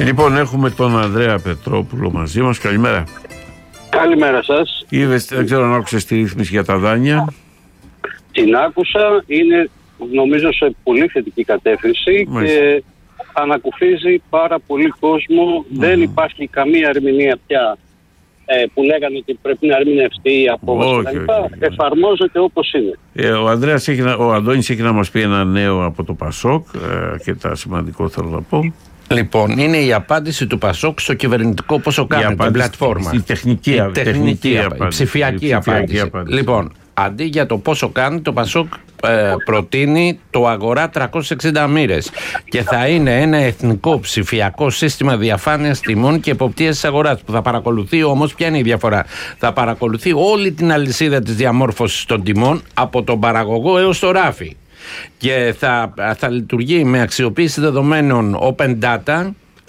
Λοιπόν, έχουμε τον Ανδρέα Πετρόπουλο μαζί μας. Καλημέρα. Καλημέρα σας. Δεν ξέρω αν άκουσες τη ρύθμιση για τα δάνεια. Την άκουσα, είναι νομίζω σε πολύ θετική κατεύθυνση. Μάλιστα. Και ανακουφίζει πάρα πολύ κόσμο. Δεν υπάρχει καμία ερμηνεία πια που λέγανε ότι πρέπει να ερμηνευτεί η απόβαση κτλ. Εφαρμόζεται όπως είναι. Ο Αντώνης έχει να μας πει ένα νέο από το Πασόκ και τα σημαντικό θέλω να πω. Λοιπόν, είναι η απάντηση του Πασόκ στο κυβερνητικό πόσο κάνει την πλατφόρμα. Η τεχνική απάντηση. Η ψηφιακή απάντηση. Λοιπόν, αντί για το πόσο κάνει, το Πασόκ προτείνει το αγορά 360 μοίρες και θα είναι ένα εθνικό ψηφιακό σύστημα διαφάνειας τιμών και εποπτείας της αγοράς που θα παρακολουθεί όμως, ποια είναι η διαφορά, θα παρακολουθεί όλη την αλυσίδα της διαμόρφωσης των τιμών από τον παραγωγό έως το ράφι και θα λειτουργεί με αξιοποίηση δεδομένων open data,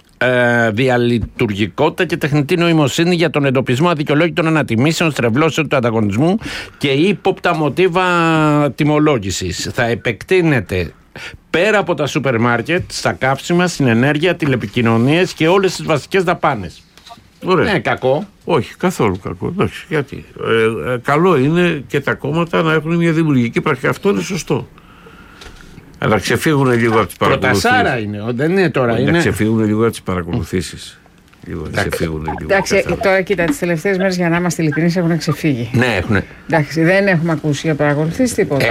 διαλειτουργικότητα και τεχνητή νοημοσύνη για τον εντοπισμό αδικαιολόγητων ανατιμήσεων, στρεβλώσεων του ανταγωνισμού και ύποπτα μοτίβα τιμολόγησης. Θα επεκτείνεται πέρα από τα σούπερ μάρκετ, στα καύσιμα, στην ενέργεια, τηλεπικοινωνίες και όλες τις βασικές δαπάνες. Ωραία. Ναι, κακό. Όχι, καθόλου κακό. Εντάξει, γιατί. Καλό είναι και τα κόμματα να έχουν μια δημιουργική πρακτική. Αυτό είναι σωστό. Αλλά ξεφύγουν λίγο από τις παρακολουθήσεις. Πρωτασάρα είναι, δεν είναι τώρα. Να ξεφύγουν λίγο από τις παρακολουθήσεις. Εντάξει, τώρα κοίτα, τις τελευταίες μέρες για να είμαστε ειλικρινείς έχουν ξεφύγει. Ναι, έχουν. Εντάξει, δεν έχουμε ακούσει για παρακολουθήσεις τίποτα.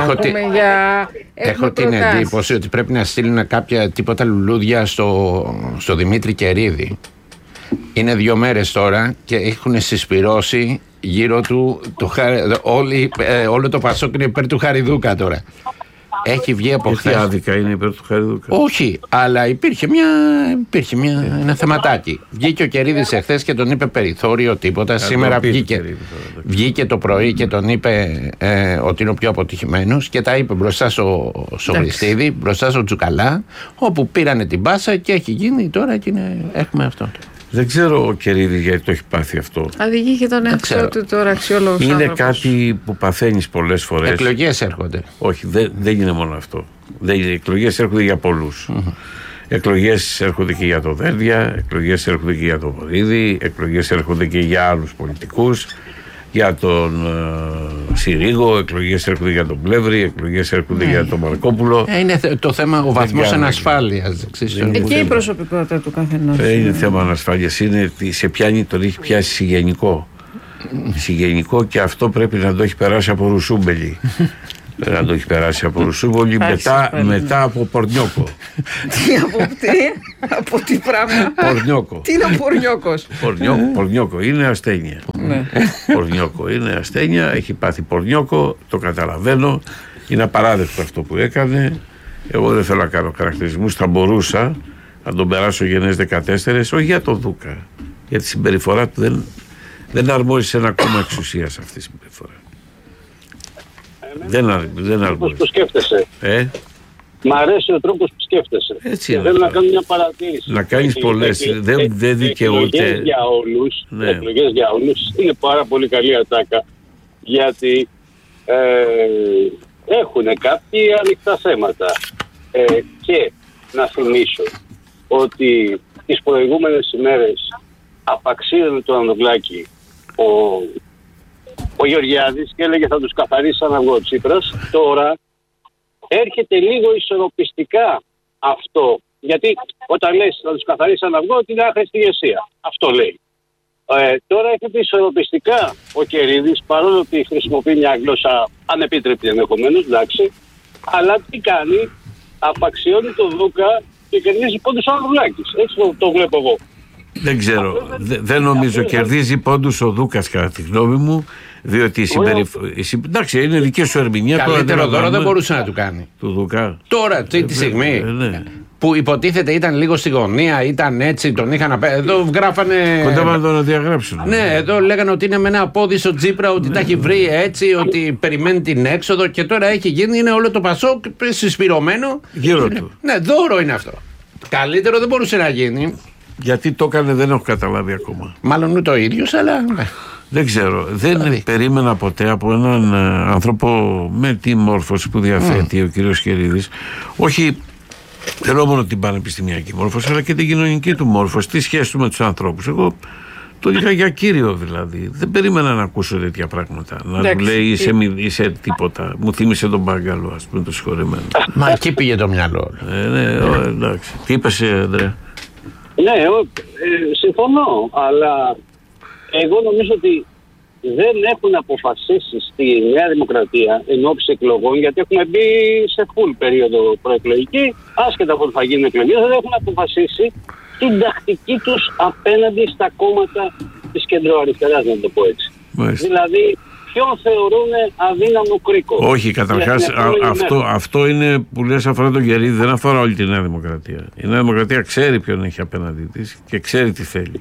Έχω την εντύπωση ότι πρέπει να στείλουν κάποια τίποτα λουλούδια στο Δημήτρη Κερίδη. Είναι 2 μέρες τώρα και έχουν συσπυρώσει γύρω του όλο το Πασόκ είναι υπέρ του Χαριδούκα τώρα. Έχει βγει από χθες. Γιατί άδικα είναι υπέρ του Χαριδούκα. Όχι, αλλά υπήρχε ένα θεματάκι. Βγήκε ο Κερίδης εχθές και τον είπε περιθώριο τίποτα. Σήμερα βγήκε το πρωί και τον είπε ότι είναι ο πιο αποτυχημένος και τα είπε μπροστά στο Χριστίδη, μπροστά στο Τσουκαλά, όπου πήρανε την πάσα και έχει γίνει τώρα και έχουμε αυτό. Δεν ξέρω ο Κερίδης γιατί το έχει πάθει αυτό. Αδηγεί και τον εαυτό του τώρα αξιόλογος είναι άνθρωπος. Κάτι που παθαίνεις πολλές φορές. Εκλογές έρχονται. Όχι, δεν είναι μόνο αυτό. Οι εκλογές έρχονται για πολλούς. Εκλογές έρχονται και για το Δένδια, εκλογές έρχονται και για το Βορίδη, εκλογές έρχονται και για άλλους πολιτικούς, για τον Συρίγο, εκλογές έρχονται για τον Πλεύρη, εκλογές έρχονται για τον Μαρκόπουλο. Είναι το θέμα ο βαθμός ανασφάλειας. Και η προσωπικότητα του καθενός. Είναι θέμα ανασφάλειας. Σε πιάνει, τον έχει πιάσει συγγενικό και αυτό πρέπει να το έχει περάσει από Ρουσούμπελη. Να το έχει περάσει από Ρουσούμπολη μετά από Πορνιόκο. Από τι πράγμα. Πορνιόκο. Τι είναι ο Πορνιόκος. Πορνιόκο είναι ασθένεια. Πορνιόκο είναι ασθένεια. Έχει πάθει Πορνιόκο. Το καταλαβαίνω. Είναι απαράδεκτο αυτό που έκανε. Εγώ δεν θέλω να κάνω χαρακτηρισμούς. Θα μπορούσα να τον περάσω γενναίες 14. Όχι για τον Δούκα. Για τη συμπεριφορά του δεν αρμόζει ένα κόμμα εξουσίας αυτή τη συμπεριφορά. Δεν αρμόζει. Που σκέφτεσαι. Μ' αρέσει ο τρόπος που σκέφτεσαι. Έτσι είναι. Θέλω να κάνω μια παρατήρηση. Να κάνεις πολλές. Δεν δικαιούται. Εκλογές για όλους είναι πάρα πολύ καλή ατάκα. Γιατί έχουν κάποιοι ανοιχτά θέματα. Και να θυμίσω ότι τις προηγούμενες ημέρες απαξίωνε το Ανδρουλάκη ο Γεωργιάδης και έλεγε θα τους καθαρίσει σαν αυγό Τσίπρας. Τώρα έρχεται λίγο ισορροπιστικά αυτό. Γιατί όταν λες θα τους καθαρίσει σαν αυγό, είναι άχρηστη ηγεσία. Αυτό λέει. Τώρα έρχεται ισορροπιστικά ο Κερίδης, παρόλο ότι χρησιμοποιεί μια γλώσσα ανεπίτρεπτη ενδεχομένως, εντάξει. Αλλά τι κάνει, απαξιώνει τον Δούκα και κερδίζει πόντους ο Ανδρουλάκης. Έτσι το βλέπω εγώ. Δεν ξέρω. Δεν νομίζω. Κερδίζει πόντους ο Δούκας κατά τη γνώμη μου. Διότι η συμπεριφορά. Εντάξει, είναι δική σου ερμηνεία. Καλύτερο δώρο δεν μπορούσε να του κάνει. Του Δούκα. Τώρα, τη στιγμή που υποτίθεται ήταν λίγο στη γωνία, ήταν έτσι, τον είχαν απέναντι. Εδώ γράφανε. Κοντά να τον διαγράψουν. Ναι, εδώ λέγανε ότι είναι με ένα πόδι στο Τσίπρα, ότι τα έχει βρει έτσι, ότι περιμένει την έξοδο και τώρα έχει γίνει, είναι όλο το Πασόκ συσπηρωμένο. Γύρω του. Ναι, δώρο είναι αυτό. Καλύτερο δεν μπορούσε να γίνει. Γιατί το έκανε δεν έχω καταλάβει ακόμα. Μάλλον ούτε ο ίδιος, αλλά. Δεν ξέρω. Δεν περίμενα ποτέ από έναν άνθρωπο με τη μόρφωση που διαθέτει ο κύριος Κερίδης. Όχι Θέλω μόνο την πανεπιστημιακή μόρφωση, αλλά και την κοινωνική του μόρφωση, τη σχέση του με τους ανθρώπους. Εγώ το είχα για κύριο δηλαδή. Δεν περίμενα να ακούσω τέτοια πράγματα. Να του λέει είσαι τίποτα. Μου θύμισε τον Μπάγκαλο, ας πούμε, το συγχωρεμένο. Μα εκεί πήγε το μυαλό. Ναι, εντάξει. Τι είπες, Ανδρέα? Ναι, συμφωνώ, αλλά εγώ νομίζω ότι δεν έχουν αποφασίσει στη Νέα Δημοκρατία εν ώψη εκλογών, γιατί έχουμε μπει σε full περίοδο προεκλογική, άσχετα από ότι θα γίνουν εκλογές, δεν έχουν αποφασίσει την τακτική τους απέναντι στα κόμματα της κεντροαριστεράς, να το πω έτσι. Μάλιστα. Δηλαδή, ποιον θεωρούν αδύναμο κρίκο. Όχι, καταρχάς αυτό είναι που λες αφορά τον Κερίδη, δεν αφορά όλη τη Νέα Δημοκρατία. Η Νέα Δημοκρατία ξέρει ποιον έχει απέναντί της και ξέρει τι θέλει.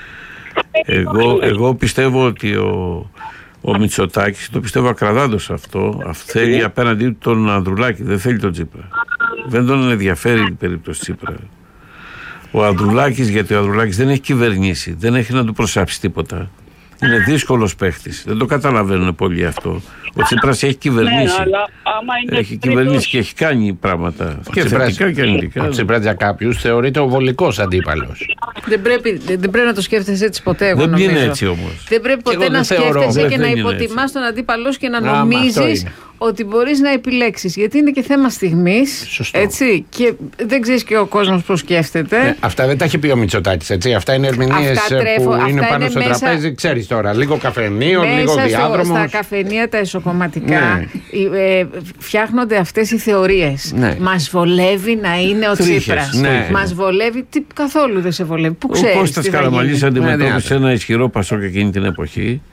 Εγώ πιστεύω ότι ο Μητσοτάκης, το πιστεύω ακραδάντως αυτό, θέλει απέναντί του τον Ανδρουλάκη, δεν θέλει τον Τσίπρα. Δεν τον ενδιαφέρει η περίπτωση Τσίπρα. Ο Ανδρουλάκης, γιατί ο Ανδρουλάκης δεν έχει κυβερνήσει, δεν έχει να του προσάψει τίποτα. Είναι δύσκολος παίχτης. Δεν το καταλαβαίνουν πολύ αυτό. Ο Τσίπρας έχει κυβερνήσει. Ναι, αλλά άμα έχει κυβερνήσει και έχει κάνει πράγματα. Και θετικά και αρνητικά. Ο Τσίπρας για κάποιους θεωρείται ο βολικός αντίπαλος. Δεν πρέπει να το σκέφτεσαι έτσι ποτέ, εγώ δεν νομίζω. Δεν είναι έτσι όμως. Δεν πρέπει ποτέ να σκέφτεσαι και να υποτιμάς τον αντίπαλό σου και να νομίζεις ότι μπορείς να επιλέξεις. Γιατί είναι και θέμα στιγμής. Έτσι, και δεν ξέρεις και ο κόσμος πώς σκέφτεται. Αυτά δεν τα έχει πει ο Μητσοτάκης, έτσι. Αυτά είναι ερμηνείες που είναι πάνω στο τραπέζι. Ξέρεις τώρα, λίγο καφενείο, λίγο διάδρομος. Στα καφενεία τα εσωκομματικά φτιάχνονται αυτές οι θεωρίες. Μας βολεύει να είναι ο Τσίπρας. Μας βολεύει. Καθόλου δεν σε βολεύει. Πού ξέρεις? Ο Κώστας Καραμανλής αντιμετώπισε ένα ισχυρό Πασόκ εκείνη την εποχή,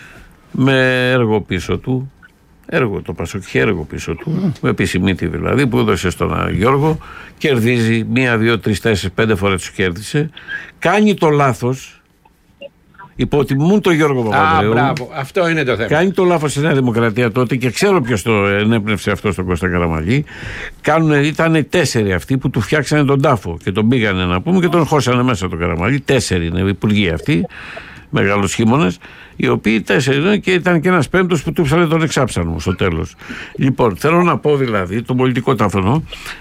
με έργο πίσω του. Το Πασόκ είχε έργο πίσω του, με επισημήτη δηλαδή, που έδωσε στον Γιώργο. Κερδίζει 1, 2, 3, 4, 5 φορές τους κέρδισε. Κάνει το λάθος. Υποτιμούν τον Γιώργο Παπανδρέου. Μπράβο, αυτό είναι το θέμα. Κάνει το λάθος στη Νέα Δημοκρατία τότε και ξέρω ποιος το ενέπνευσε αυτό στον Κώστα Καραμανλή. Ήταν 4 αυτοί που του φτιάξανε τον τάφο και τον πήγανε να πούμε και τον χώσανε μέσα τον Καραμανλή. 4 είναι υπουργοί αυτοί, μεγάλος χειμώνας, οι οποίοι 4 είναι και ήταν και ένας 5ος που του ψάνε τον εξάψανο στο τέλος. Λοιπόν, θέλω να πω δηλαδή, τον πολιτικό ταφωνό,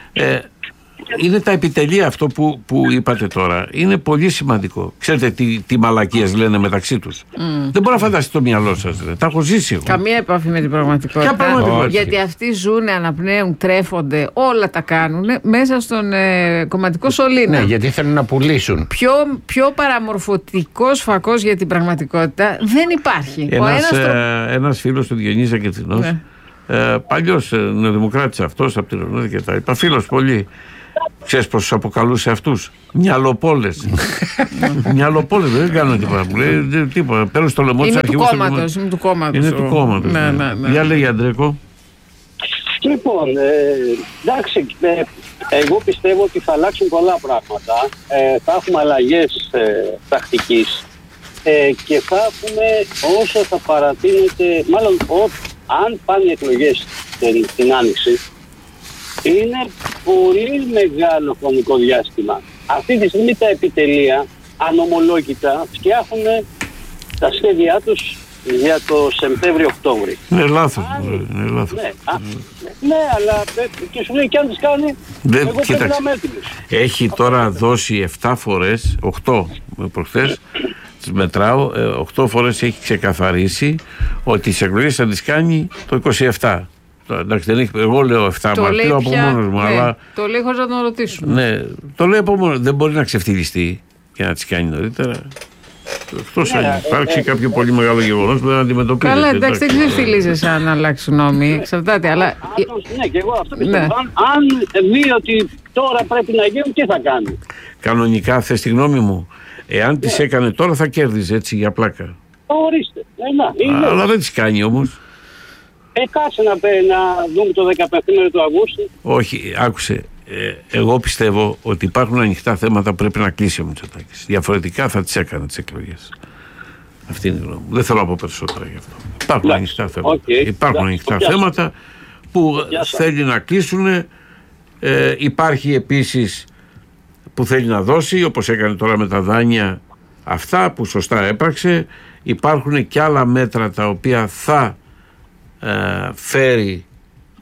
είναι τα επιτελεία αυτό που είπατε τώρα. Είναι πολύ σημαντικό. Ξέρετε τι μαλακίες λένε μεταξύ τους. Δεν μπορώ να φανταστείτε το μυαλό σας. Τα έχω ζήσει εγώ. Καμία επαφή με την πραγματικότητα. Γιατί αυτοί ζουν, αναπνέουν, τρέφονται, όλα τα κάνουν μέσα στον κομματικό σωλήνα. Ναι, γιατί θέλουν να πουλήσουν. Πιο παραμορφωτικός φακός για την πραγματικότητα δεν υπάρχει. Ένας φίλος του Διονύση Ακετσινός, παλιός νεοδημοκράτης αυτός από την Ορνούδη και τα είπα, φίλος πολύ. Ξέρεις πως τους αποκαλούσε αυτούς? Μυαλοπόλες. Μυαλοπόλες, δεν κάνουν τίποτα. Τίποτα. Παίρνουν στο λαιμό τους αρχηγούς. Είναι του κόμματος. Είναι του κόμματος. Για λέγει, Αντρέκο. Λοιπόν, εντάξει, εγώ πιστεύω ότι θα αλλάξουν πολλά πράγματα. Θα έχουμε αλλαγές τακτικής και θα έχουμε, όσο θα παρατείνεται, μάλλον αν πάνε οι εκλογές την Άνοιξη, είναι πολύ μεγάλο χρονικό διάστημα. Αυτή τη στιγμή τα επιτελεία ανομολόγητα φτιάχνουν τα σχέδιά τους για το Σεπτέμβριο-Οκτώβριο. Είναι λάθος. Ναι, αλλά και σου λέει και αν τις κάνει, εγώ πρέπει να είμαι έτοιμος. Έχει τώρα δώσει 7 φορές, 8 προχθές, τις μετράω, 8 φορές έχει ξεκαθαρίσει ότι τις εκλογές θα τις κάνει το 27. Εντάξει, εγώ λέω 7 Μαρτίου από μόνος μου. Αλλά... Το λέει χωρίς να τον ρωτήσουμε. Ναι, το λέει από μόνος. Δεν μπορεί να ξεφτυλιστεί και να τις κάνει νωρίτερα. Εκτός αν υπάρξει κάποιο πολύ μεγάλο γεγονός που δεν αντιμετωπίζεται. Καλά, εντάξει, δεν ξεφτυλίζεσαι αν αλλάξουν νόμοι. Εξαρτάται, αλλά. Ναι, και εγώ αυτό πιστεύω. Αν δει ότι τώρα πρέπει να γίνουν, τι θα κάνει? Κανονικά, θες τη γνώμη μου, εάν τις έκανε τώρα θα κέρδιζε έτσι για πλάκα. Ορίστε. Αλλά δεν τις κάνει όμως. Κάτσε να δούμε το 15 του Αυγούστου. Όχι, άκουσε. Εγώ πιστεύω ότι υπάρχουν ανοιχτά θέματα που πρέπει να κλείσει ο Μητσοτάκης. Διαφορετικά θα τις έκανε τις εκλογές. Αυτή είναι η γνώμη μου. Δεν θέλω να πω περισσότερα γι' αυτό. Υπάρχουν ανοιχτά θέματα. Υπάρχουν ανοιχτά θέματα που θέλει να κλείσουν. Υπάρχει επίσης που θέλει να δώσει, όπως έκανε τώρα με τα δάνεια, αυτά που σωστά έπραξε. Υπάρχουν και άλλα μέτρα τα οποία θα φέρει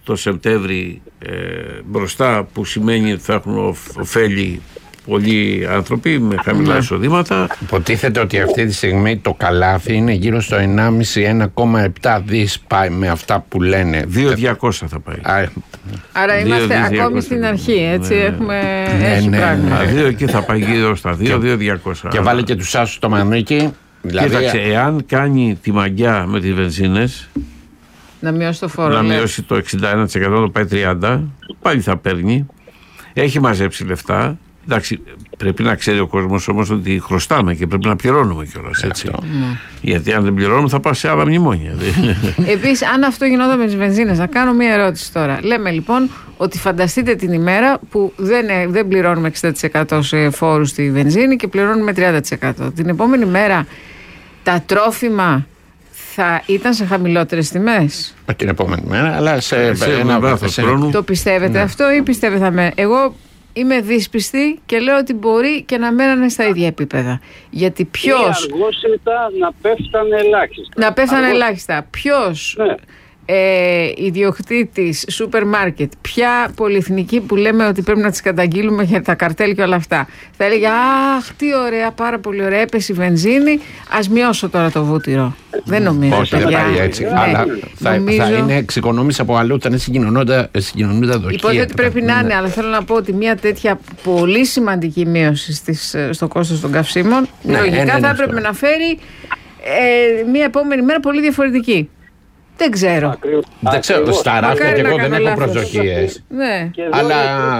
το Σεπτέμβρη μπροστά, που σημαίνει ότι θα έχουν ωφέλη πολλοί άνθρωποι με χαμηλά εισοδήματα. Υποτίθεται ότι αυτή τη στιγμή το καλάθι είναι γύρω στο 1,5-1,7 δις πάει με αυτά που λένε. 2.200 θα πάει. Άρα είμαστε ακόμη στην αρχή, έτσι, έχουμε πράγμα. Εκεί θα πάει γύρω στα 2.200. Και βάλει και τους άσους στο μανίκι. Δηλαδή, κοίταξε, εάν κάνει τη μαγιά με τις βενζίνες, να μειώσει το φόρο, να μειώσει το 61%, το πάει 30%, πάλι θα παίρνει. Έχει μαζέψει λεφτά. Εντάξει, πρέπει να ξέρει ο κόσμος όμως ότι χρωστάμε και πρέπει να πληρώνουμε κιόλας, έτσι. Γιατί αν δεν πληρώνουμε θα πάμε σε άλλα μνημόνια. Επίσης, αν αυτό γινόταν με τις βενζίνες, να κάνω μία ερώτηση τώρα. Λέμε λοιπόν ότι φανταστείτε την ημέρα που δεν πληρώνουμε 60% σε φόρους στη βενζίνη και πληρώνουμε 30%. Την επόμενη μέρα τα τρόφιμα θα ήταν σε χαμηλότερες τιμές. Την επόμενη μέρα, αλλά σε ένα βάθος χρόνου. Το πιστεύετε αυτό ή πιστεύετε Εγώ είμαι δύσπιστη και λέω ότι μπορεί και να μένανε στα ίδια επίπεδα. Γιατί ποιος. Η αργόσυντα να πέφτανε ελάχιστα. Να πέφτανε ελάχιστα. Ποιος ιδιοκτήτης σούπερ μάρκετ, ποια πολυεθνική που λέμε ότι πρέπει να τις καταγγείλουμε για τα καρτέλ και όλα αυτά, θα έλεγε αχ, τι ωραία, πάρα πολύ ωραία, έπεσε η βενζίνη, ας μειώσω τώρα το βούτυρο. Δεν νομίζω. Όχι, δεν πάει έτσι. Αλλά θα είναι εξοικονόμηση από αλλού, θα είναι συγκοινωνούντα δοχεία. Υποθέτω ότι πρέπει να είναι, αλλά θέλω να πω ότι μια τέτοια πολύ σημαντική μείωση στο κόστος των καυσίμων λογικά θα έπρεπε να φέρει μια επόμενη μέρα πολύ διαφορετική. Δεν ξέρω. Δεν ξέρω. Στα ράφια και εγώ δεν έχω προσδοκίες. Ναι. Αλλά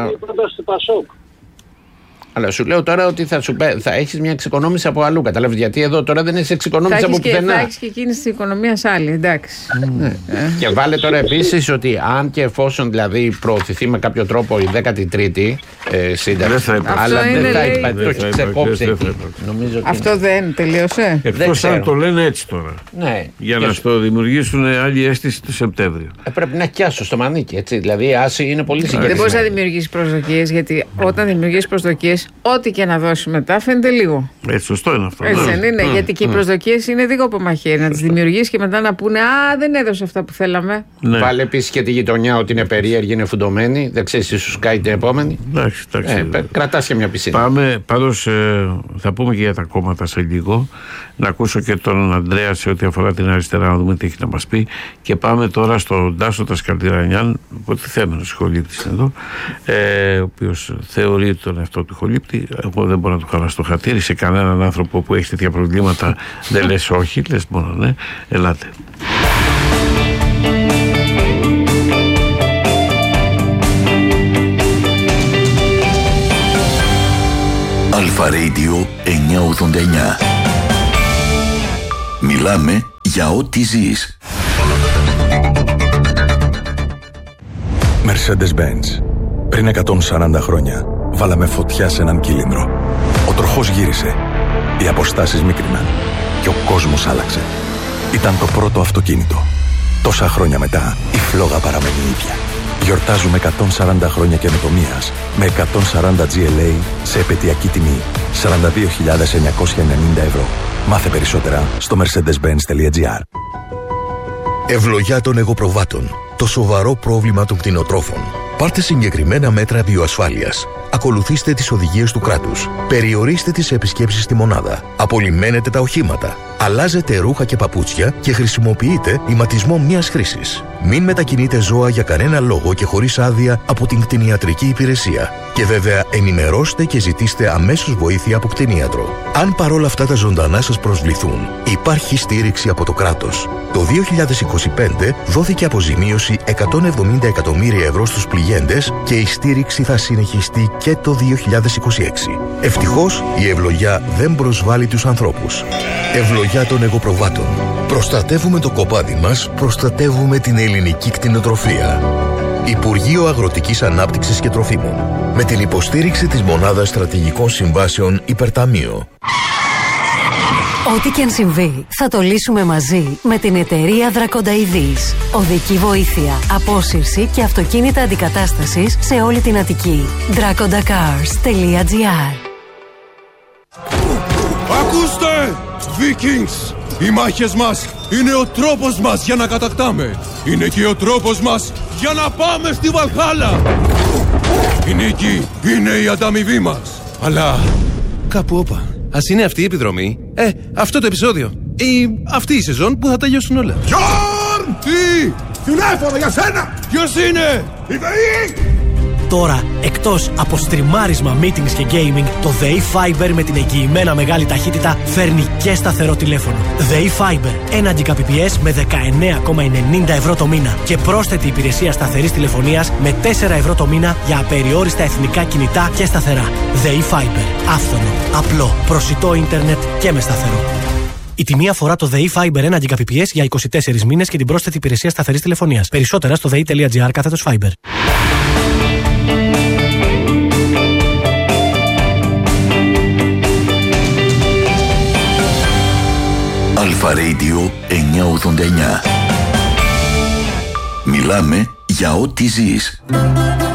Αλλά σου λέω τώρα ότι θα έχεις μια εξοικονόμηση από αλλού. Καταλάβεις, γιατί εδώ τώρα δεν έχεις εξοικονόμηση από πουθενά. Θα έχεις και κίνηση της οικονομίας άλλη, εντάξει. Και βάλε τώρα επίσης ότι αν και εφόσον δηλαδή προωθηθεί με κάποιο τρόπο η 13η σύνταξη, αλλά δεν θα υπάρχει, το έχει ξεκόψει. Αυτό δεν τελείωσε. Εκτός αν το λένε έτσι τώρα. Για να στο δημιουργήσουν άλλη αίσθηση το Σεπτέμβριο. Πρέπει να έχει κι άσο στο μανίκι, έτσι. Δηλαδή η άση είναι πολύ συγκεκριμένη. Δεν μπορείς να δημιουργήσεις προσδοκίες, γιατί όταν δημιουργήσεις προσδοκίες, ό,τι και να δώσει μετά φαίνεται λίγο. Έτσι, σωστό είναι αυτό. Έτσι δεν είναι, γιατί και οι προσδοκίες είναι δίκοπο μαχαίρι. Να τις δημιουργήσεις και μετά να πούνε α, δεν έδωσε αυτά που θέλαμε. Ναι. Βάλε επίσης και τη γειτονιά ότι είναι περίεργη, είναι φουντωμένη. Δεν ξέρεις, ίσως κάει την επόμενη. Εντάξει. Κρατάς και μια πισίνα. Πάμε, πάντως θα πούμε και για τα κόμματα σε λίγο. Να ακούσω και τον Ανδρέα σε ό,τι αφορά την αριστερά, να δούμε τι έχει να μας πει. Και πάμε τώρα στον Τάσο Τασκαλτηρανιάν, υποτιθέμενος ηχολήπτης εδώ, ο οποίος θεωρεί τον εαυτό του ηχολήπτη. Εγώ δεν μπορώ να του χαλάσω το χατήρι σε κανέναν άνθρωπο που έχει τέτοια προβλήματα. Δεν λες όχι, λες μόνο ναι. Ελάτε. Αλφα Radio 989. Μιλάμε για ό,τι ζεις. Mercedes-Benz. Πριν 140 χρόνια βάλαμε φωτιά σε έναν κύλινδρο. Ο τροχός γύρισε. Οι αποστάσεις μίκριναν. Και ο κόσμος άλλαξε. Ήταν το πρώτο αυτοκίνητο. Τόσα χρόνια μετά η φλόγα παραμένει ίδια. Γιορτάζουμε 140 χρόνια καινοτομίας με 140 GLA σε επαιτειακή τιμή 42.990 ευρώ. Μάθε περισσότερα στο mercedes-benz.gr. Ευλογιά των εγωπροβάτων. Το σοβαρό πρόβλημα των κτηνοτρόφων. Πάρτε συγκεκριμένα μέτρα βιοασφάλειας. Ακολουθήστε τις οδηγίες του κράτους. Περιορίστε τις επισκέψεις στη μονάδα. Απολυμμένετε τα οχήματα. Αλλάζετε ρούχα και παπούτσια και χρησιμοποιείτε ηματισμό μιας χρήσης. Μην μετακινείτε ζώα για κανένα λόγο και χωρίς άδεια από την κτηνιατρική υπηρεσία. Και βέβαια ενημερώστε και ζητήστε αμέσως βοήθεια από κτηνίατρο. Αν παρόλα αυτά τα ζωντανά σας προσβληθούν, υπάρχει στήριξη από το κράτος. Το 2025 δόθηκε αποζημίωση 170 εκατομμύρια ευρώ στους πληγέντες και η στήριξη θα συνεχιστεί και το 2026. Ευτυχώς η ευλογιά δεν προσβάλλει τους ανθρώπους. Ευλογιά των εγωπροβάτων. Προστατεύουμε το κοπάδι μας, προστατεύουμε την ελληνική κτηνοτροφία. Υπουργείο Αγροτικής Ανάπτυξης και Τροφίμων. Με την υποστήριξη της Μονάδας Στρατηγικών Συμβάσεων Υπερταμείο. Ό,τι και αν συμβεί, θα το λύσουμε μαζί με την εταιρεία Δρακονταειδής. Οδική βοήθεια, απόσυρση και αυτοκίνητα αντικατάστασης σε όλη την Αττική. dracondacars.gr. Ακούστε, Vikings! Οι μάχες μας είναι ο τρόπος μας για να κατακτάμε. Είναι και ο τρόπος μας για να πάμε στη Βαλχάλα. Η νίκη είναι η ανταμοιβή μας. Αλλά κάπου όπα. Ας είναι αυτή η επιδρομή, αυτό το επεισόδιο ή αυτή η σεζόν που θα τελειώσουν όλα. Γιόρν! Τι! Τηλέφωνο για σένα! Ποιος είναι? Η ΔΕΗ! Τώρα, εκτός από στριμάρισμα, meetings και gaming, το ΔΕΗ Fiber με την εγγυημένα μεγάλη ταχύτητα φέρνει και σταθερό τηλέφωνο. ΔΕΗ Fiber, 1 Gbps με 19,90 ευρώ το μήνα και πρόσθετη υπηρεσία σταθερής τηλεφωνίας με 4 ευρώ το μήνα για απεριόριστα εθνικά κινητά και σταθερά. ΔΕΗ Fiber, άφθονο, απλό, προσιτό ίντερνετ και με σταθερό. Η τιμή αφορά το ΔΕΗ Fiber 1 Gbps για 24 μήνες και την πρόσθετη υπηρεσία σταθερής τηλεφωνίας. Περισσότερα στο dei.gr/Fiber. Αλφα Radio 989. Μιλάμε για ό,τι ζεις.